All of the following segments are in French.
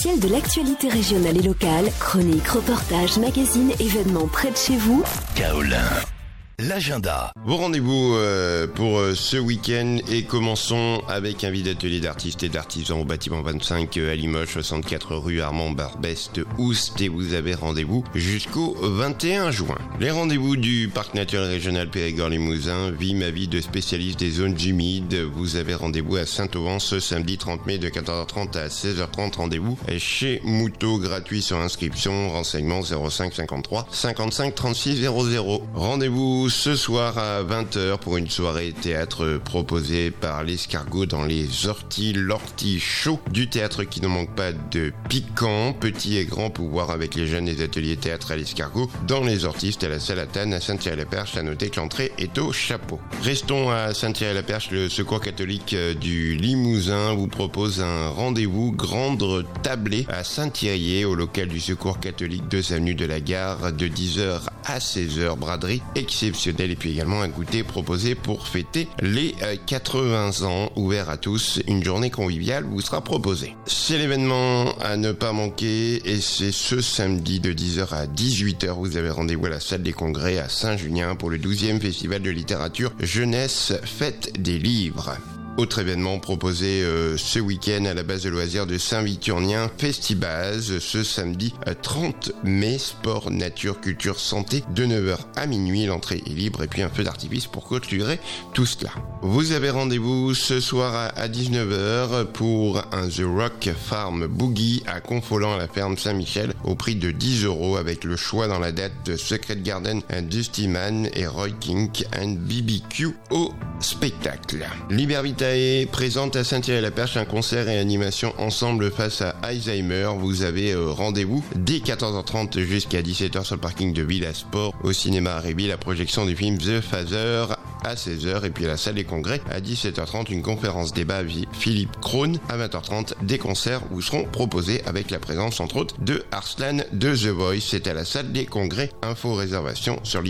l'essentiel de l'actualité régionale et locale, chroniques, reportages, magazines, événements près de chez vous. Kaolin. L'agenda. Vos rendez-vous pour ce week-end et commençons avec un vide atelier d'artistes et d'artisans au bâtiment 25 à Limoges, 64 rue Armand Barbès de Oust et vous avez rendez-vous jusqu'au 21 juin. Les rendez-vous du parc naturel régional Périgord-Limousin, vie ma vie de spécialiste des zones humides. Vous avez rendez-vous à Saint-Auvent ce samedi 30 mai de 14h30 à 16h30. Rendez-vous chez Moutot, gratuit sur inscription. Renseignements 05 53 55 36 00. Rendez-vous ce soir à 20h pour une soirée théâtre proposée par l'Escargot dans les orties, l'ortie chaud du théâtre qui ne manque pas de piquant, petit et grand pouvoir avec les jeunes des ateliers théâtre à l'Escargot dans les orties à la salle à Tannes à Saint-Thierry-la-Perche. À noter que l'entrée est au chapeau. Restons à Saint-Thierry-la-Perche. Le Secours catholique du Limousin vous propose un rendez-vous grande tablée à Saint-Thierry au local du Secours catholique 2 avenue de la Gare de 10h à 16h. Braderie exceptionnelle et puis également un goûter proposé pour fêter les 80 ans, ouvert à tous. Une journée conviviale vous sera proposée. C'est l'événement à ne pas manquer et c'est ce samedi de 10h à 18h. Vous avez rendez-vous à la salle des congrès à Saint-Julien pour le 12e festival de littérature jeunesse fête des livres. Autre événement proposé ce week-end à la base de loisirs de Saint-Victurnien, Festibase, ce samedi 30 mai, sport, nature, culture, santé, de 9h à minuit, l'entrée est libre et puis un feu d'artifice pour clôturer tout cela. Vous avez rendez-vous ce soir à 19h pour un The Rock Farm Boogie à Confolens à la ferme Saint-Michel au prix de 10 € avec le choix dans la date de Secret Garden, Dusty Man et Roy King and BBQ au spectacle. Libervitae présente à Saint-Thierry-la-Perche un concert et animation ensemble face à Alzheimer. Vous avez rendez-vous dès 14h30 jusqu'à 17h sur le parking de Villa Sport au cinéma Réby, la projection du film The Father à 16h et puis à la salle des congrès à 17h30 une conférence débat Philippe Krohn à 20h30. Des concerts vous seront proposés avec la présence entre autres de Arslan de The Voice. C'est à la salle des congrès. Info réservation sur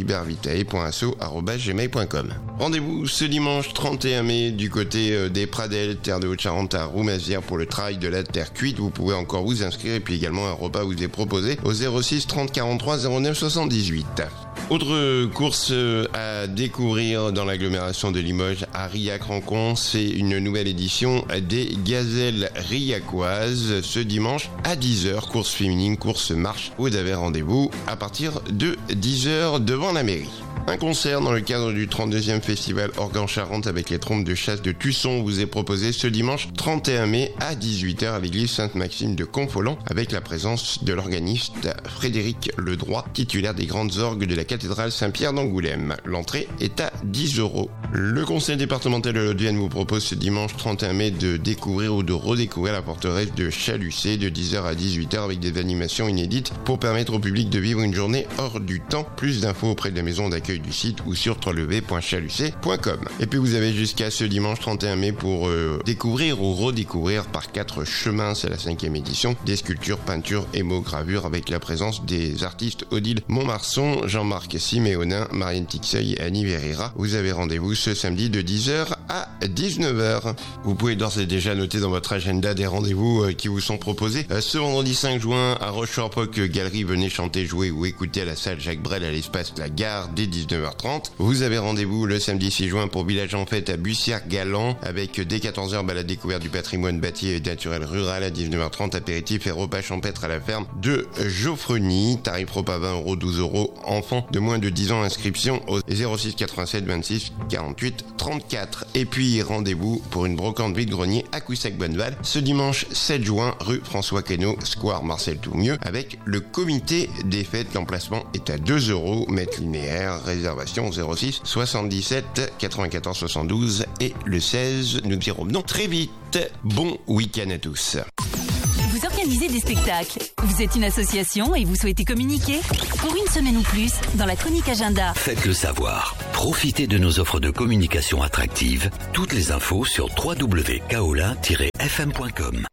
libervitae.asso@gmail.com. Rendez-vous ce dimanche 31 mai du côté des Pradelles, terre de Haute-Charente à Roumazières pour le travail de la terre cuite. Vous pouvez encore vous inscrire et puis également un repas vous est proposé au 06 30 43 09 78. Autre course à découvrir dans l'agglomération de Limoges à Riac-Rancon, c'est une nouvelle édition des Gazelles riacoises ce dimanche à 10h. Course féminine, course marche. Vous avez rendez-vous à partir de 10h devant la mairie. Un concert dans le cadre du 32e festival Organ-Charente avec les trompes de chasse de Tusson vous est proposé ce dimanche 31 mai à 18h à l'église Sainte-Maxime de Confolens avec la présence de l'organiste Frédéric Ledroit, titulaire des grandes orgues de la cathédrale Saint-Pierre d'Angoulême. L'entrée est à 10 €. Le conseil départemental de l'Haute-Vienne vous propose ce dimanche 31 mai de découvrir ou de redécouvrir la forteresse de Chalucé de 10h à 18h avec des animations inédites pour permettre au public de vivre une journée hors du temps. Plus d'infos auprès de la maison d'accueil du site ou sur www.chalucé.com. Et puis vous avez jusqu'à ce dimanche 31 mai pour découvrir ou redécouvrir par 4 chemins, c'est la 5e édition, des sculptures, peintures et mots-gravures avec la présence des artistes Odile Montmarson, Jean-Marc Siméonin, Marianne Tixeuil et Annie Verrira. Vous avez rendez-vous ce samedi de 10h à 19h. Vous pouvez d'ores et déjà noter dans votre agenda des rendez-vous qui vous sont proposés. Ce vendredi 5 juin à Rochefort-Poc Galerie, venez chanter, jouer ou écouter à la salle Jacques Brel à l'espace La Gare dès 19h30. Vous avez rendez-vous le samedi 6 juin pour Village en Fête à Bussière-Galant avec dès 14h balade découverte du patrimoine bâti et naturel rural. À 19h30 apéritif et repas champêtre à la ferme de Geoffreny. Tarif repas 20 €, 12 € enfants de moins de 10 ans. Inscription au 06 87 26 48 34. Et puis rendez-vous pour une brocante vide-grenier à Coussac-Bonneval ce dimanche 7 juin rue François Queneau, square Marcel Toumieux avec le comité des fêtes. L'emplacement est à 2 € mètre linéaire. Réservation 06 77 94 72 et le 16. Nous y revenons très vite. Bon week-end à tous. Vous organisez des spectacles, vous êtes une association et vous souhaitez communiquer? Pour une semaine ou plus, dans la chronique agenda. Faites-le savoir. Profitez de nos offres de communication attractives. Toutes les infos sur www.kaolin-fm.com.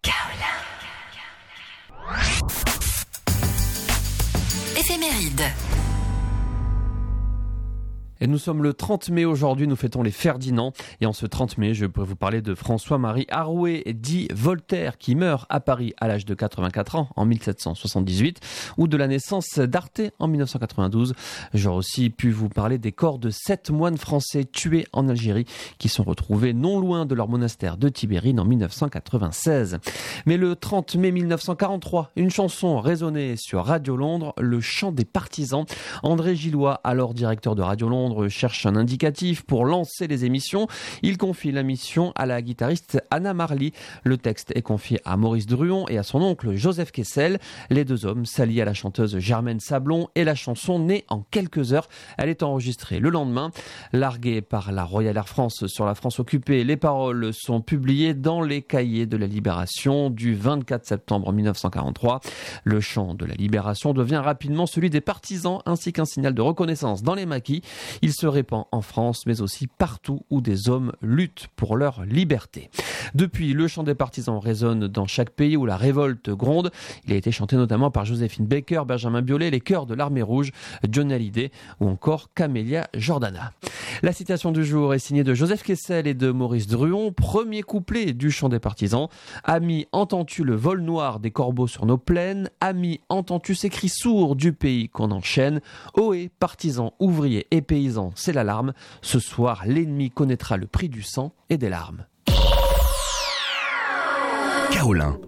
Éphéméride. Et nous sommes le 30 mai aujourd'hui, nous fêtons les Ferdinand. Et en ce 30 mai, je peux vous parler de François-Marie Arouet, dit Voltaire, qui meurt à Paris à l'âge de 84 ans en 1778, ou de la naissance d'Arte en 1992. J'aurais aussi pu vous parler des corps de 7 moines français tués en Algérie, qui sont retrouvés non loin de leur monastère de Tibérine en 1996. Mais le 30 mai 1943, une chanson résonnait sur Radio Londres, le chant des partisans. André Gillois, alors directeur de Radio Londres, cherche un indicatif pour lancer les émissions. Il confie la mission à la guitariste Anna Marly. Le texte est confié à Maurice Druon et à son oncle Joseph Kessel. Les deux hommes s'allient à la chanteuse Germaine Sablon et la chanson naît en quelques heures. Elle est enregistrée le lendemain. Larguée par la Royal Air France sur la France occupée, les paroles sont publiées dans les cahiers de la Libération du 24 septembre 1943. Le chant de la Libération devient rapidement celui des partisans ainsi qu'un signal de reconnaissance dans les maquis. Il se répand en France, mais aussi partout où des hommes luttent pour leur liberté. Depuis, le chant des partisans résonne dans chaque pays où la révolte gronde. Il a été chanté notamment par Joséphine Baker, Benjamin Biolay, les chœurs de l'Armée Rouge, Johnny Hallyday ou encore Camélia Jordana. La citation du jour est signée de Joseph Kessel et de Maurice Druon. Premier couplet du chant des partisans. Ami, entends-tu le vol noir des corbeaux sur nos plaines? Ami, entends-tu ces cris sourds du pays qu'on enchaîne? Ohé, partisans, ouvriers et paysans, c'est l'alarme. Ce soir, l'ennemi connaîtra le prix du sang et des larmes. Kaolin,